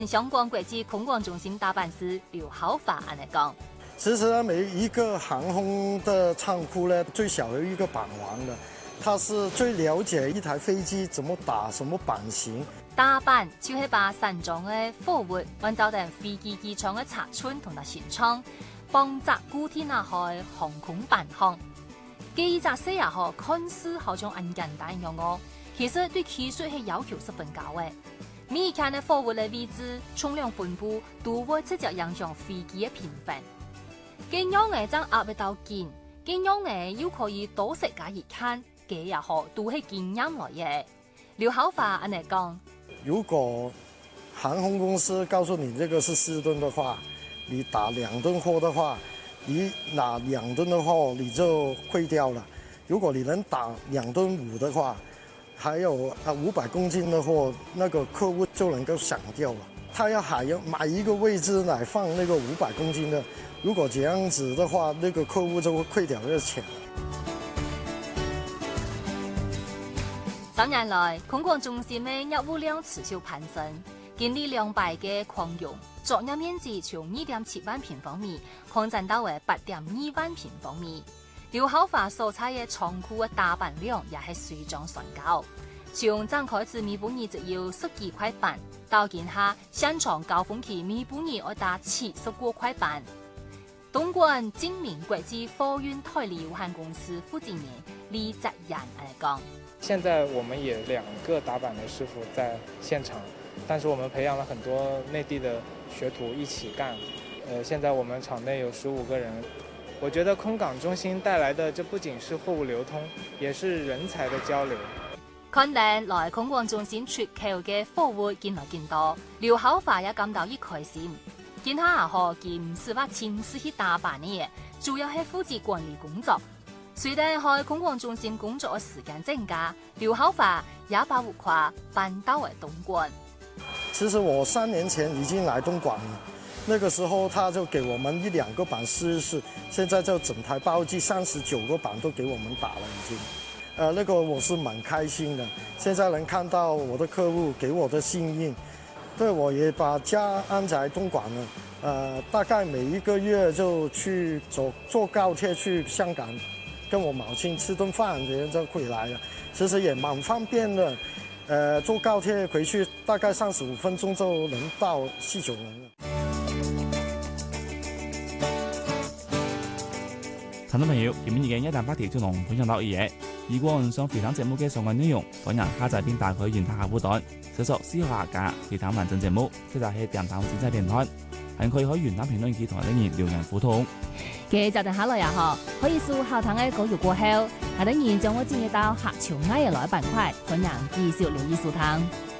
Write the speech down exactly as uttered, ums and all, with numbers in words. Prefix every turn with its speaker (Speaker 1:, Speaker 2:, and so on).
Speaker 1: 香港国际空港中心大办事刘浩发安尼讲。
Speaker 2: 其实呢，每一个航空的仓库呢，最少有一个板王的，他是最了解一台飞机怎么打、什么版型。
Speaker 1: 大板就是把山装的货物按照定飞机机场的尺寸同埋形状，帮扎固定下去航空板行。記者寫下後，看似好像很簡單樣哦，其實對技術係要求十分高嘅。每一件嘅貨物嘅位置、重量分布都會直接影響飛機嘅評分。咁樣嘅將壓得到緊，咁樣嘅又可以多食加熱看，幾日後都係經驗來嘅。劉浩發安尼講：
Speaker 2: 如果航空公司告訴你這個是四噸的話，你打兩噸貨的話，你拿兩噸的貨你就虧掉了。如果你能打兩噸五的話，還有啊五百公斤的貨，那個客戶就能夠省掉了。他要還要買一個位置來放那個五百公斤的，如果這樣子的話，那個客戶就會虧掉這個錢。
Speaker 1: 三年來，空港中心的業務量持續攀升，經歷兩百嘅擴容，作業面積從二點七萬平方米擴展到為八點二萬平方米。劉浩發所在嘅倉庫嘅大板量也係水漲船高，從展開至每半年只有十幾塊板，到今下現場高峰期每半年要達七十個塊板。東莞精明國際貨運代理有限公司負責人李澤仁嚟講：
Speaker 3: 現在我們也兩個打板的師傅在現場，但是我們培養了很多內地的學徒一起幹。呃，現在我們廠內有十五個人。我覺得空港中心帶來的，這不僅是貨物流通，也是人才的交流。
Speaker 1: 看嚟來空港中心出口嘅貨物見來見多，劉浩發也感到一開心。見下下河佢唔是話親自去打板嘅嘢，主要係負責管理工作。隨着喺空港中心工作嘅時間增加，劉浩發也把物跨搬到嚟東莞。
Speaker 2: 其實我三年前已經來東莞了。那個時候他就給我們一兩個板試一試，現在就整台包機三十九個板都給我們打了已經，呃，那個我是蠻開心的。現在能看到我的客戶給我的信任，對我也把家安在東莞了。呃，大概每一個月就去坐坐高鐵去香港，跟我母親吃頓飯，這樣就回來了。其實也蠻方便的，呃，坐高鐵回去大概三十五分鐘就能到西九龍了。
Speaker 4: 聽眾朋友，今日嘅一大八條就同分享到呢嘢。如果唔想回聽節目嘅相關內容，歡迎下載並打開原台客戶端，搜索思考客家回聽完整節目，即係電台電視電台，還可以喺原台評論區同留言留言互動。
Speaker 1: 嘅就定下來也好，可以數後堂嘅稿語過後，下等然將我轉移到客潮嗌嘅來板塊，歡迎繼續留意收聽。